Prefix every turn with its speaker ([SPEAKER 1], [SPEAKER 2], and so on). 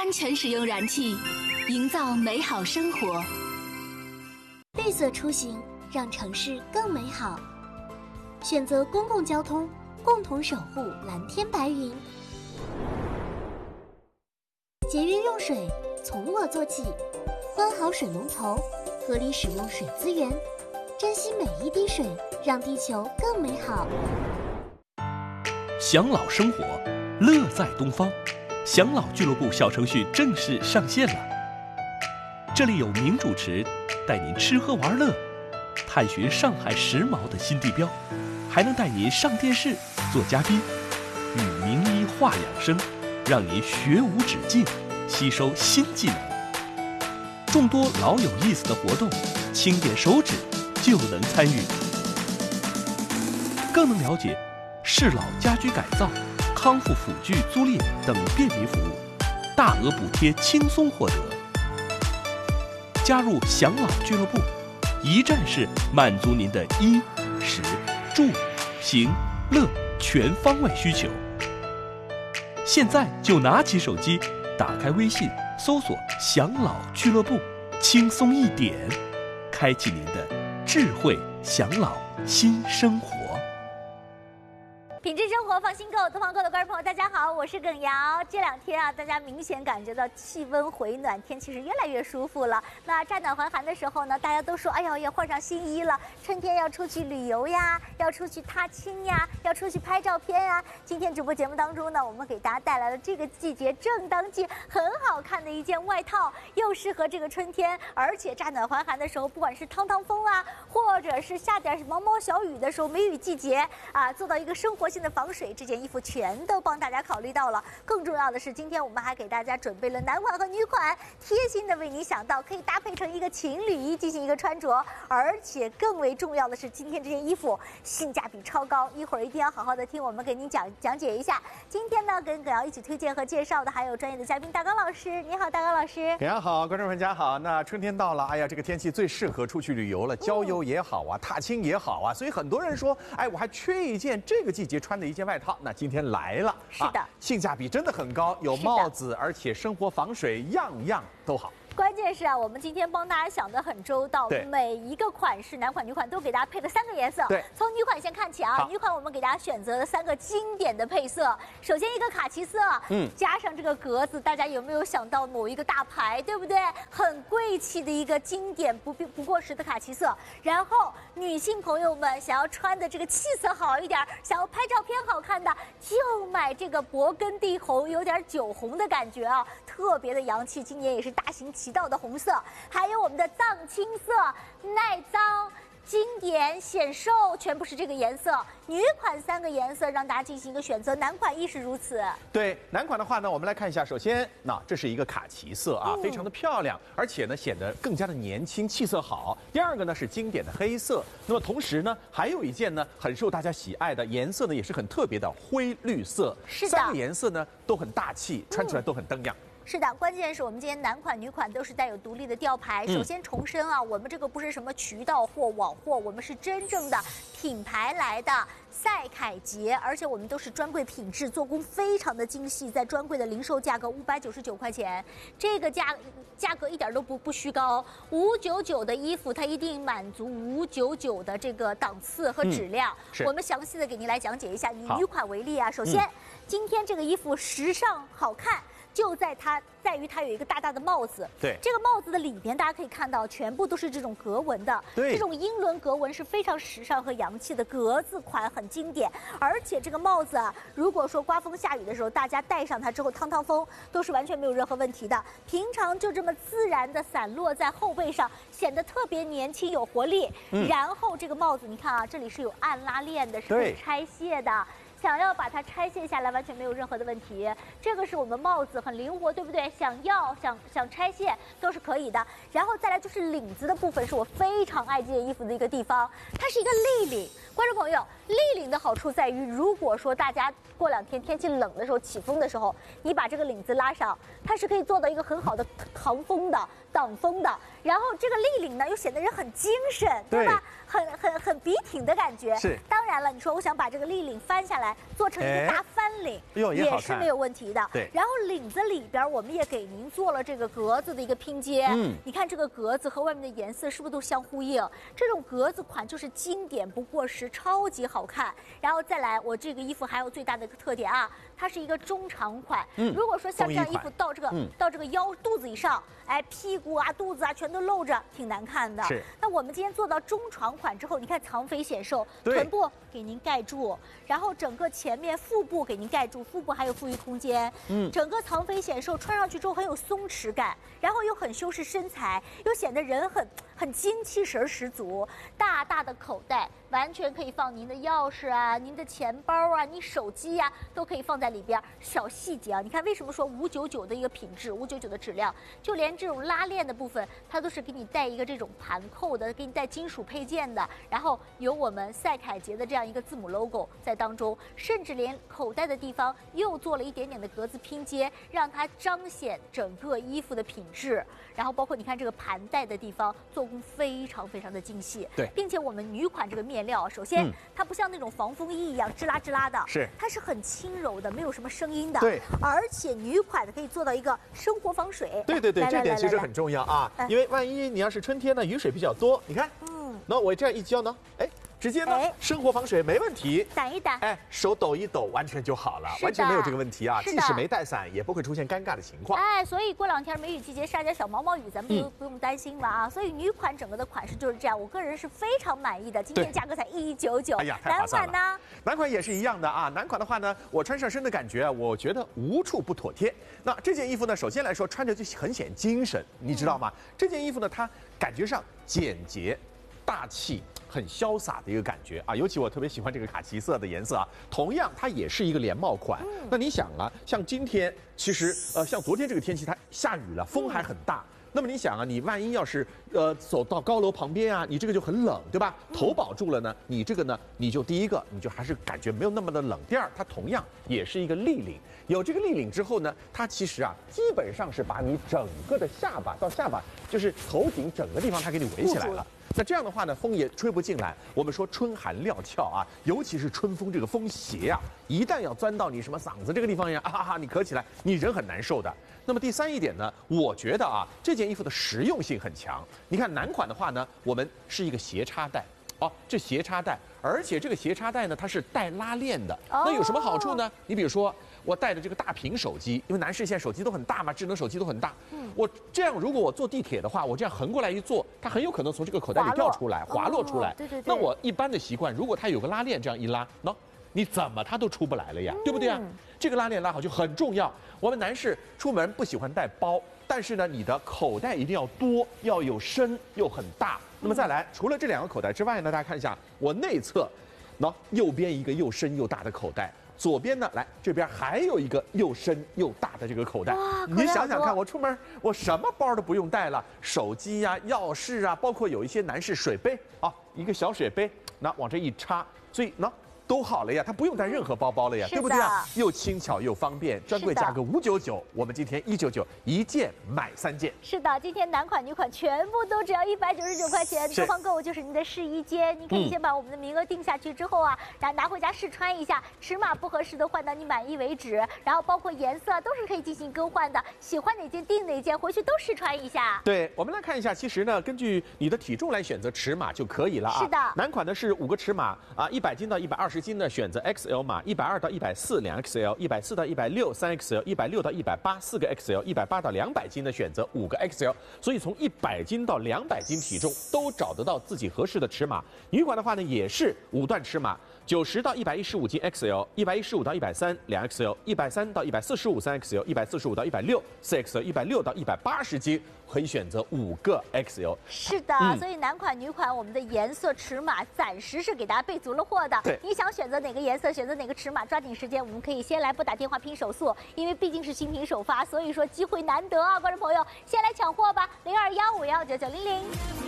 [SPEAKER 1] 安全使用燃气，营造美好生活。
[SPEAKER 2] 绿色出行，让城市更美好。选择公共交通，共同守护蓝天白云。节约用水，从我做起，关好水龙头，合理使用水资源，珍惜每一滴水，让地球更美好。
[SPEAKER 3] 享老生活，乐在东方。享老俱乐部小程序正式上线了，这里有名主持带您吃喝玩乐，探寻上海时髦的新地标，还能带您上电视做嘉宾，与名医话养生，让您学无止境，吸收新技能。众多老有意思的活动，轻点手指就能参与，更能了解适老家居改造、康复辅具租赁等便民服务，大额补贴轻松获得。加入享老俱乐部，一站式满足您的衣、食、住、行、乐全方位需求。现在就拿起手机，打开微信，搜索“享老俱乐部”，轻松一点，开启您的智慧享老新生活。
[SPEAKER 4] 品质生活放心购，东方购的观众朋友，大家好，我是耿瑶。这两天啊，大家明显感觉到气温回暖，天气是越来越舒服了。那乍暖还寒的时候呢，大家都说，哎呀，要换上新衣了，春天要出去旅游呀，要出去踏青呀，要出去拍照片呀。今天直播节目当中呢，我们给大家带来了这个季节正当季很好看的一件外套，又适合这个春天，而且乍暖还寒的时候，不管是趟趟风啊，或者是下点毛毛小雨的时候，梅雨季节啊，做到一个生活性的防水，这件衣服全都帮大家考虑到了。更重要的是，今天我们还给大家准备了男款和女款，贴心的为你想到，可以搭配成一个情侣衣进行一个穿着。而且更为重要的是，今天这件衣服性价比超高，一会儿一定要好好的听我们给您讲解一下。今天呢，跟耿瑶一起推荐和介绍的还有专业的嘉宾大刚老师。你好，大刚老师。
[SPEAKER 5] 耿瑶好，观众朋友大家好。那春天到了，哎呀，这个天气最适合出去旅游了，郊游也好啊，踏青也好啊，所以很多人说，哎，我还缺一件这个季节穿的一件外套，那今天来了。
[SPEAKER 4] 是的，
[SPEAKER 5] 性价比真的很高，有帽子，而且生活防水样样都好。
[SPEAKER 4] 关键是啊，我们今天帮大家想得很周到，每一个款式，男款、女款都给大家配了3个颜色。
[SPEAKER 5] 对，
[SPEAKER 4] 从女款先看起啊，女款我们给大家选择了3个经典的配色。首先一个卡其色，加上这个格子，大家有没有想到某一个大牌，对不对？很贵气的一个经典不过时的卡其色。然后女性朋友们想要穿的这个气色好一点，想要拍照片好看的，就买这个勃艮第红，有点酒红的感觉啊，特别的洋气。今年也是大行其道的红色，还有我们的藏青色，耐脏、经典、显瘦，全部是这个颜色。女款3个颜色让大家进行一个选择，男款亦是如此。
[SPEAKER 5] 对，男款的话呢，我们来看一下。首先，这是一个卡其色啊，非常的漂亮，而且呢显得更加的年轻，气色好。第二个呢是经典的黑色，那么同时呢还有一件呢很受大家喜爱的颜色呢也是很特别的灰绿色。
[SPEAKER 4] 是的，
[SPEAKER 5] 3个颜色呢都很大气，穿起来都很登样。
[SPEAKER 4] 是的，关键是我们今天男款、女款都是带有独立的吊牌。首先重申啊，我们这个不是什么渠道货、网货，我们是真正的品牌来的赛凯捷，而且我们都是专柜品质，做工非常的精细，在专柜的零售价格599块钱，这个价格一点都不虚高。599的衣服它一定满足599的这个档次和质量。我们详细的给您来讲解一下。以女款为例啊，首先今天这个衣服时尚好看。就在于它有一个大大的帽子，
[SPEAKER 5] 对，
[SPEAKER 4] 这个帽子的里边大家可以看到，全部都是这种格纹的，
[SPEAKER 5] 对，
[SPEAKER 4] 这种英伦格纹是非常时尚和洋气的格子款，很经典。而且这个帽子啊，如果说刮风下雨的时候，大家戴上它之后趟趟风，都是完全没有任何问题的。平常就这么自然的散落在后背上，显得特别年轻有活力。然后这个帽子，你看啊，这里是有暗拉链的，是可以拆卸的。想要把它拆卸下来，完全没有任何的问题。这个是我们帽子，很灵活，对不对？想拆卸都是可以的。然后再来就是领子的部分，是我非常爱这件衣服的一个地方，它是一个立领。观众朋友，立领的好处在于，如果说大家过2天天气冷的时候，起风的时候，你把这个领子拉上，它是可以做到一个很好的扛风的、挡风的。然后这个立领呢，又显得人很精神，对吧？很笔挺的感觉。
[SPEAKER 5] 是。
[SPEAKER 4] 当然了，你说我想把这个立领翻下来。 来做成一个大翻领，也是没有问题的。
[SPEAKER 5] 对。
[SPEAKER 4] 然后领子里边我们也给您做了这个格子的一个拼接。你看这个格子和外面的颜色是不是都相呼应？这种格子款就是经典不过时，超级好看。然后再来，我这个衣服还有最大的一个特点啊，它是一个中长款。如果说像这样衣服到这个腰肚子以上，哎，屁股啊、肚子啊全都露着，挺难看的。
[SPEAKER 5] 是。
[SPEAKER 4] 那我们今天做到中长款之后，你看藏肥显瘦，臀部给您盖住，然后整个前面腹部给您盖住，腹部还有富裕空间。整个藏肥显瘦，穿上去之后很有松弛感，然后又很修饰身材，又显得人很精气神十足。大大的口袋，完全可以放您的钥匙啊、您的钱包啊、你手机啊，都可以放在里边。小细节啊，你看为什么说599的一个品质，599的质量，就连这种拉链的部分，它都是给你带一个这种盘扣的，给你带金属配件的，然后有我们赛凯捷的这样一个字母 logo 在当中，甚至连口袋的地方又做了一点点的格子拼接，让它彰显整个衣服的品质。然后包括你看这个盘带的地方，做工非常非常的精细。
[SPEAKER 5] 对，
[SPEAKER 4] 并且我们女款这个面料，首先它不像那种防风衣一样吱啦吱啦的，
[SPEAKER 5] 是，
[SPEAKER 4] 它是很轻柔的，没有什么声音的。
[SPEAKER 5] 对，
[SPEAKER 4] 而且女款的可以做到一个生活防水。
[SPEAKER 5] 对，这点其实很重要啊，因为万一你要是春天呢，雨水比较多，你看，那我这样一浇呢，哎。直接呢，生活防水没问题，
[SPEAKER 4] 掸一掸，
[SPEAKER 5] 哎，手抖一抖，完全就好了，完全没有这个问题啊。即使没带伞，也不会出现尴尬的情况。
[SPEAKER 4] 哎，所以过2天梅雨季节下点小毛毛雨，咱们不用担心了啊。所以女款整个的款式就是这样，我个人是非常满意的。今天价格才199。
[SPEAKER 5] 哎呀，太划算了。男款呢？男款也是一样的啊。男款的话呢，我穿上身的感觉，我觉得无处不妥帖。那这件衣服呢，首先来说穿着就很显精神，你知道吗？这件衣服呢，它感觉上简洁、大气。很潇洒的一个感觉啊，尤其我特别喜欢这个卡其色的颜色啊。同样，它也是一个连帽款。那你想啊，像今天其实像昨天这个天气，它下雨了，风还很大。那么你想啊，你万一要是走到高楼旁边啊，你这个就很冷，对吧？头保住了呢，你这个呢，你就第一个，你就还是感觉没有那么的冷。第二，它同样也是一个立领，有这个立领之后呢，它其实啊，基本上是把你整个的下巴到下巴，就是头顶整个地方，它给你围起来了。那这样的话呢，风也吹不进来。我们说春寒料峭啊，尤其是春风这个风邪啊，一旦要钻到你什么嗓子这个地方呀，你咳起来，你人很难受的。那么第三一点呢，我觉得啊，这件衣服的实用性很强。你看男款的话呢，我们是一个斜插带。这斜插带，而且这个斜插带呢，它是带拉链的。那有什么好处呢？你比如说，我带着这个大屏手机，因为男士现在手机都很大嘛，智能手机都很大。我这样，如果我坐地铁的话，我这样横过来一坐，它很有可能从这个口袋里掉出来，滑落出来。
[SPEAKER 4] 对。
[SPEAKER 5] 那我一般的习惯，如果它有个拉链，这样一拉，你怎么它都出不来了呀，对不对啊？这个拉链拉好就很重要。我们男士出门不喜欢带包，但是呢，你的口袋一定要多，要有深又很大。那么再来，除了这2个口袋之外呢，大家看一下我内侧，右边一个又深又大的口袋，左边呢，来这边还有一个又深又大的这个口袋。你想想看，我出门我什么包都不用带了，手机呀、钥匙啊，包括有一些男士水杯啊，一个小水杯，往这一插，所以都好了呀，它不用带任何包包了呀，对不对啊？又轻巧又方便，专柜价格599，我们今天199，一件买3件。
[SPEAKER 4] 是的，今天男款女款全部都只要199块钱，多方购物就是您的试衣间，你可以先把我们的名额定下去之后啊，然后拿回家试穿一下，尺码不合适的换到你满意为止，然后包括颜色都是可以进行更换的，喜欢哪件订哪件，回去都试穿一下。对，我们来看一下，其实呢，根据你的体重来选择尺码就可以了啊。是的，男款呢是5个尺码啊，100斤到120斤呢选择 XL 码，120到140 2XL，140到160 3XL，160到180 4个 XL，180到200斤呢选择5个 XL。所以从100斤到200斤体重都找得到自己合适的尺码。女款的话呢也是5段尺码，90到115斤 XL，115到130 2XL，130到145 3XL，145到160 4XL，160到180斤。可以选择5个 XL。是的，所以男款、女款我们的颜色、尺码暂时是给大家备足了货的。对，你想选择哪个颜色，选择哪个尺码，抓紧时间，我们可以先来拨打电话拼手速，因为毕竟是新品首发，所以说机会难得啊，观众朋友，先来抢货吧，0215519900。